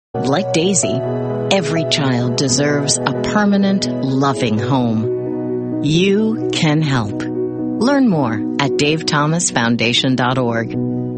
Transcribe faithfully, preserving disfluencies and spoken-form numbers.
Like Daisy, every child deserves a permanent, loving home. You can help. Learn more at dave thomas foundation dot org.